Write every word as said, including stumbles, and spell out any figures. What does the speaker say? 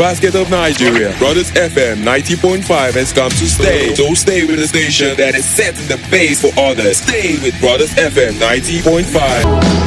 basket of Nigeria. Brothers F M ninety point five has come to stay. So stay with the station that is setting the pace for others. Stay with Brothers F M ninety point five.